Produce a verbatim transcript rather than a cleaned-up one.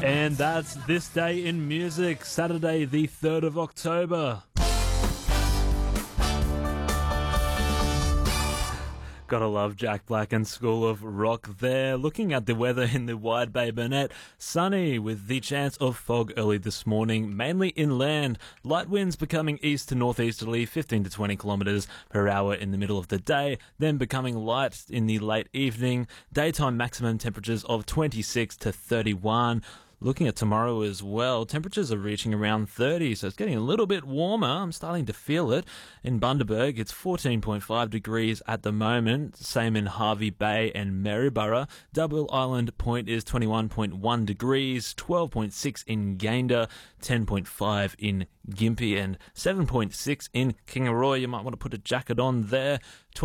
And that's This Day in Music, Saturday the third of October. Gotta love Jack Black and School of Rock there. Looking at the weather in the Wide Bay Burnett, sunny with the chance of fog early this morning, mainly inland. Light winds becoming east to northeasterly, fifteen to twenty kilometres per hour in the middle of the day, then becoming light in the late evening. Daytime maximum temperatures of twenty-six to thirty-one. Looking at tomorrow as well, temperatures are reaching around thirty, so it's getting a little bit warmer. I'm starting to feel it. In Bundaberg, it's fourteen point five degrees at the moment. Same in Hervey Bay and Maryborough. Double Island Point is twenty-one point one degrees, twelve point six in Gayndah, ten point five in Gympie, and seven point six in Kingaroy. You might want to put a jacket on there.